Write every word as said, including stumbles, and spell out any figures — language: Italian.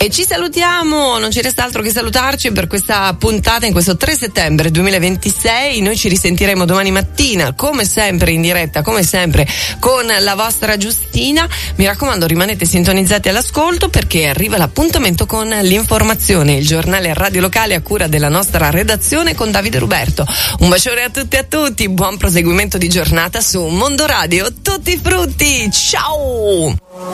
E ci salutiamo, non ci resta altro che salutarci per questa puntata in questo tre settembre duemilaventisei. Noi ci risentiremo domani mattina, come sempre in diretta, come sempre con la vostra Giustina. Mi raccomando, rimanete sintonizzati all'ascolto perché arriva l'appuntamento con l'informazione, il giornale radio locale a cura della nostra redazione con Davide Ruberto. Un bacione a tutti e a tutti, buon proseguimento di giornata su Mondo Radio, tutti frutti, ciao!